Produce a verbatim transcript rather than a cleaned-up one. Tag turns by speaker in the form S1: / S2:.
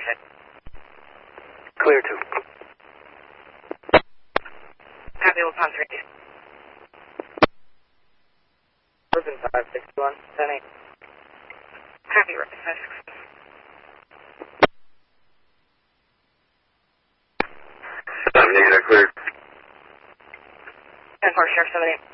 S1: said.
S2: Clear two.
S1: Copy, we'll pump three.
S3: Urban five six one, ten eight.
S1: Copy, Urban five six one.
S2: Negative, clear.
S1: ten four, Sheriff seven eight.